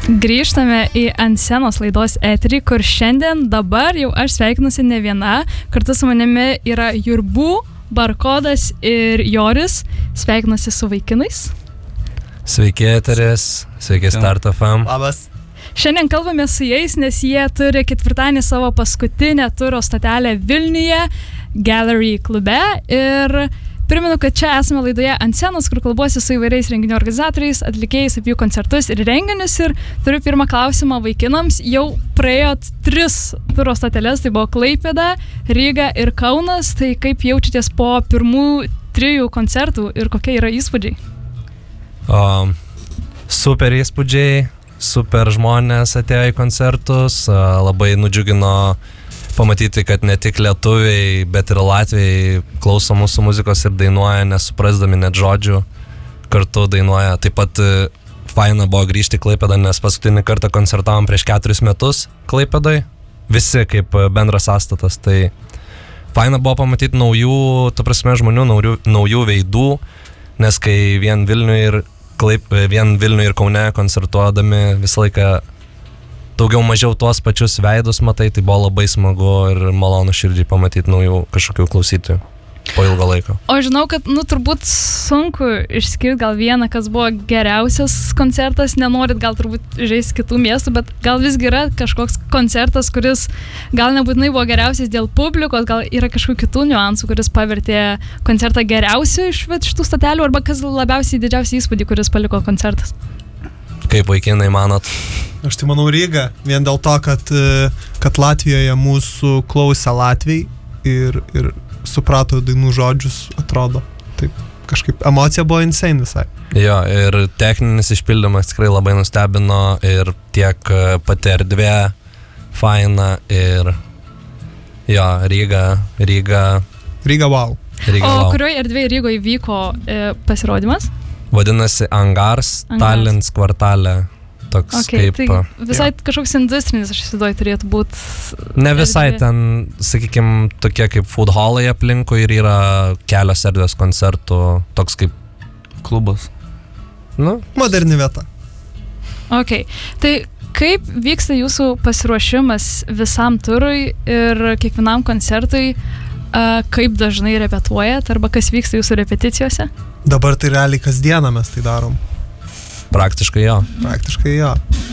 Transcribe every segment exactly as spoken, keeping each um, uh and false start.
Grįžtame į Ant scenos laidos eterį, kur šiandien dabar jau aš sveikinusi ne viena. Kartu su manimi yra Jurbu, Barkodas ir Joris. Sveikinusi su vaikinais. Sveiki eteris, sveiki Start F M. Labas. Šiandien kalbame su jais, nes jie turi ketvirtadienį savo paskutinę turo stotelę Vilniuje, Gallery klube. Ir primenu, kad čia esame laidoje Ant scenos, kur kalbuosi su įvairiais renginių organizatoriais, atlikėjais apie jų koncertus ir renginius. Ir turiu pirmą klausimą vaikinams. Jau praėjot tris turo stoteles, tai buvo Klaipėda, Ryga ir Kaunas. Tai kaip jaučiatės po pirmų trijų koncertų ir kokie yra įspūdžiai? O, super įspūdžiai, super žmonės atėjo į koncertus, labai nudžiugino pamatyti, kad ne tik lietuviai, bet ir latviai klauso mūsų muzikos ir dainuoja, nesuprasdami net žodžių, kartu dainuoja. Taip pat faina buvo grįžti į Klaipėdą, nes paskutinį kartą koncertavom prieš keturis metus Klaipėdoj, visi kaip bendras sąstatas. Tai faina buvo pamatyti naujų, ta prasme, žmonių, naujų, naujų veidų, nes kai vien Vilniuje ir, Klaip, vien Vilniuje ir Kaune koncertuodami visą laiką daugiau mažiau tuos pačius veidus matai, tai buvo labai smagu ir malonu širdžiai pamatyti naujų kažkokių klausytojų po ilgo laiko. O žinau, kad, nu, turbūt sunku išskirti gal vieną, kas buvo geriausias koncertas, nenorit gal turbūt žaisti kitų miestų, bet gal visgi yra kažkoks koncertas, kuris gal nebūtinai buvo geriausias dėl publikos, gal yra kažkokių kitų niuansų, kuris pavertė koncertą geriausiu iš šitų stotelių, arba kas labiausiai didžiausiai įspūdį, kuris paliko koncertas? Kaip vaikinai manot? Aš tai manau Ryga, vien dėl to, kad, kad Latvijoje mūsų klausė latviai ir, ir suprato dainų žodžius, atrodo. Taip, kažkaip emocija buvo insane visai. Jo, ir techninis išpildymas tikrai labai nustebino ir tiek pati erdvė faina ir jo, Ryga, Ryga. Ryga wow. O Ryga, wow. kurioje erdvėje Rygoje vyko e, pasirodymas? Vadinasi Angars, Angars. Talins kvartalė. Toks okay, kaip... Tai visai ja. Kažkoks industrinis, aš įsivaizduoju, turėtų būti... Ne visai erdvė. Ten, sakykime, tokie kaip food hallai aplinkui ir yra kelios erdvės koncertų, toks kaip klubas. Nu? Moderni vieta. Ok, tai kaip vyksta jūsų pasiruošimas visam turui ir kiekvienam koncertui? Kaip dažnai repetuojat arba kas vyksta jūsų repeticijose? Dabar tai realiai kasdieną mes tai darom. Praktiškai jo. Praktiškai jo.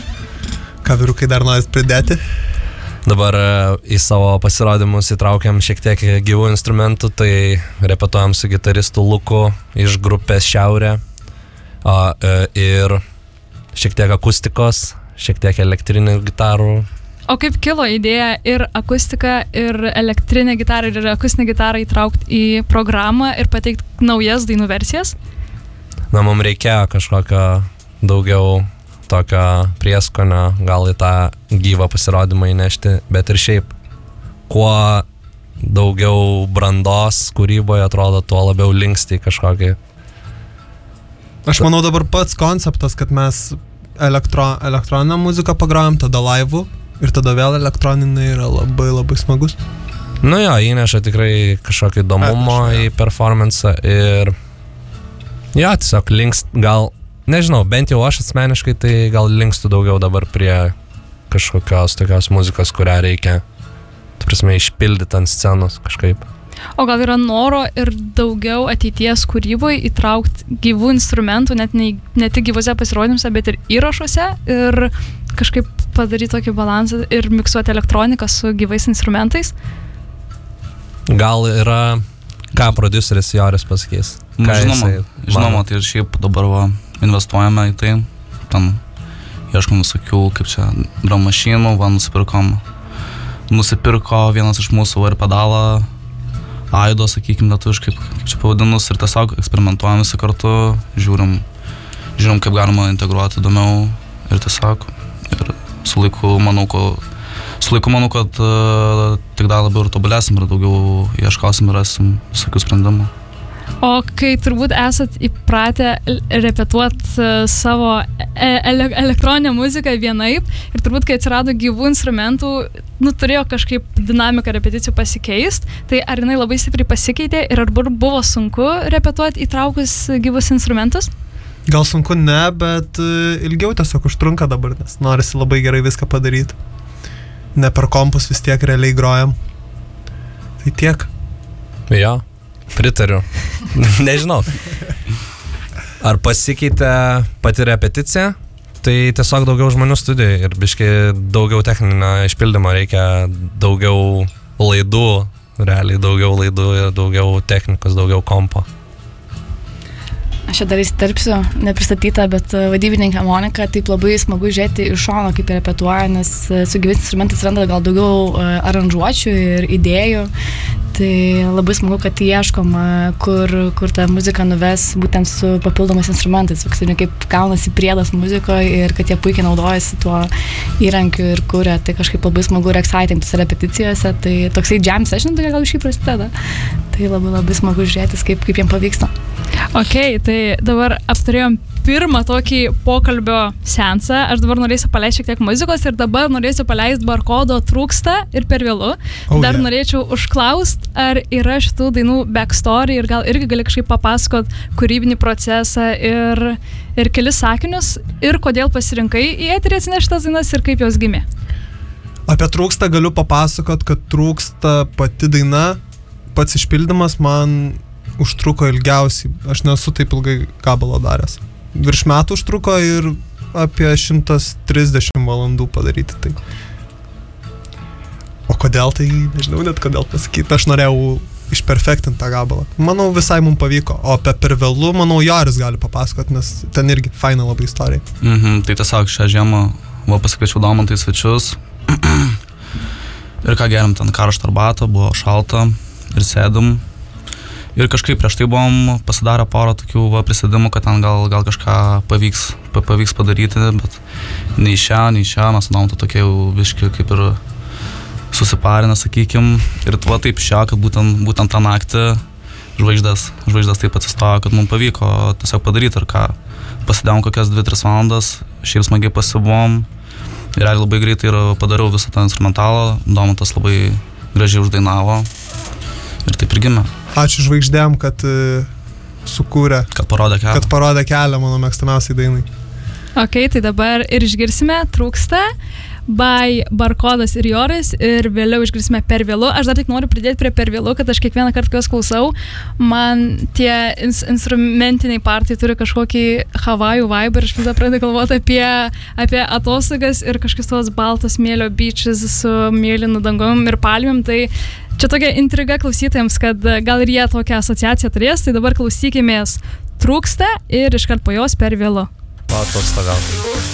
Ką vyrukai dar norit pridėti? Dabar į savo pasirodymus įtraukiam šiek tiek gyvų instrumentų, tai repetuojam su gitaristu Luku iš grupės Šiaurė ir šiek tiek akustikos, šiek tiek elektrinių gitarų. O kaip kilo idėja ir akustiką, ir elektrinę gitarą, ir akustinę gitarą įtraukti į programą ir pateikti naujas dainų versijas? Na, mums reikėjo kažkokio daugiau tokio prieskonio, gal į tą gyvą pasirodymą įnešti, bet ir šiaip, kuo daugiau brandos kūryboje atrodo, tuo labiau linksti kažkokį. Aš manau dabar pats konceptas, kad mes elektro, elektroninę muziką pagrojam, tada laivų, ir tada vėl elektroninai yra labai labai smagus. Nu jo, įneša tikrai kažkokį įdomumo į performansą ir jo, tiesiog linkst, gal, nežinau, bent jau aš asmeniškai tai gal linkstu daugiau dabar prie kažkokios tokios muzikos, kurią reikia, ta prasme, išpildyti ant scenos kažkaip. O gal yra noro ir daugiau ateities kūryboje įtraukti gyvų instrumentų, net ne, ne tik gyvuose pasirodymuose, bet ir įrašuose ir kažkaip padaryti tokį balansą ir miksuoti elektroniką su gyvais instrumentais? Gal yra, ką prodiuseris Joris pasakys? Ką žinoma, žinoma, tai ir šiaip dabar va, investuojame į tai, ten ieškom visokių, kaip čia, drum mašinų, va, nusipirkom, nusipirko vienas iš mūsų va, ir pedalą, Aido, sakykime, lietuviškai, kaip čia pavadinus, ir tiesiog eksperimentuojam visi kartu, žiūrim, žiūrim, kaip galima integruoti įdomiau ir tiesiog, ir su laiku, manau, ko, su laiku, manau, kad uh, tik dar labiau ir tobulėsim ir daugiau ieškosim ir rasim visokių sprendimų. O kai turbūt esat įpratę repetuoti savo ele elektroninę muziką vienaip ir turbūt kai atsirado gyvų instrumentų, nu, turėjo kažkaip dinamika repeticijų pasikeist, tai ar jinai labai stipriai pasikeitė ir ar buvo sunku repetuoti įtraukus gyvus instrumentus? Gal sunku ne, bet uh, ilgiau tiesiog užtrunka dabar, nes norisi labai gerai viską padaryti. Ne per kompus vis tiek realiai grojam. Tai tiek. Jo, pritariu. Nežinau. Ar pasikeitė pati repeticija? Tai tiesiog daugiau žmonių studijai ir biškai daugiau techninio išpildymo reikia, daugiau laidų, realiai daugiau laidų ir daugiau technikos, daugiau kompo. Aš čia dar įsiterpsiu, nepristatyta, bet vadybininkė Monika, taip labai smagu žiūrėti iš šono, kaip repetuoja, nes su gyvais instrumentais randa gal daugiau aranžuočių ir idėjų. Tai labai smagu, kad ieškom, kur, kur ta muzika nuves būtent su papildomais instrumentais, kaip gaunasi priedas muzikoje ir kad jie puikiai naudojasi tuo įrankiu ir kuria. Tai kažkaip labai smagu ir exciting tose repeticijose. Tai toksai jam session tokia gal iškai prasideda. Tai labai labai smagu žiūrėtis, kaip, kaip jiem pavyksta. Ok, tai dabar aptarėjom pirmą tokį pokalbio seansą. Aš dabar norėsiu paleisti šiek tiek muzikos ir dabar norėsiu paleisti Barkodo Trūksta ir Per vėlu. Oh, Dar yeah. norėčiau užklaust, ar yra šitų dainų backstory ir gal irgi gali kažkaip papasakot kūrybinį procesą ir, ir kelis sakinius ir kodėl pasirinkai į eterį atsinešti tas dainas ir kaip jos gimė. Apie Trūksta galiu papasakot, kad Trūksta pati daina, pats išpildymas man užtruko ilgiausiai. Aš nesu taip ilgai gabalo daręs. Virš metų užtruko ir apie šimtas trisdešimt valandų padaryti tai. O kodėl tai, nežinau net kodėl pasakyti, aš norėjau išperfektinti tą gabalą. Manau, visai mums pavyko. O apie Per vėlu, manau, Joris gali papasakot, nes ten irgi faina labai istorija. Mhm, tai tiesiog šią žiemą va, pasikviečiau Domantą į svečius. Ir ką geriam, ten karštą arbatą, buvo šalta ir sėdum. Ir kažkaip prieš tai buvom pasidarę porą tokių va, prisėdimų, kad ten gal, gal kažką pavyks, pavyks padaryti, bet nei šią, nei šią, mes su Domantu tokie jau biški kaip ir susiparinę, sakykim. Ir va taip šią, kad būtent, būtent tą naktį žvaigždės, žvaigždės taip atsistojo, kad mums pavyko tiesiog padaryti ir ką. Pasidėjom kokias dvi tris valandas, šiaip smagiai pasibuvom. Ir realiai labai greitai ir padariau visą tą instrumentalą. Domantas labai gražiai uždainavo ir taip ir gimė. Ačiū žvaigždėm, kad uh, sukūrė, Kad parodė kelią. kad parodė kelią mano mėgstamiausiai dainai. Ok, tai dabar ir išgirsime Trūksta by Barkodas ir Joris ir vėliau išgirsime Per vėlu. Aš dar tik noriu pridėti prie Per vėlu, kad aš kiekvieną kartą, kai jos klausau, man tie ins instrumentiniai partai turi kažkokį Havajų vibe ir aš vis dar pradedu galvoti apie, apie atostogas ir kažkas tos baltos smėlio beaches su mėlynu dangum ir palmėm. Tai čia tokia intriga klausytojams, kad gal ir jie tokią asociaciją turės, tai dabar klausykimės Trūksta ir iškart po jos Per vėlu. O, atostogauti.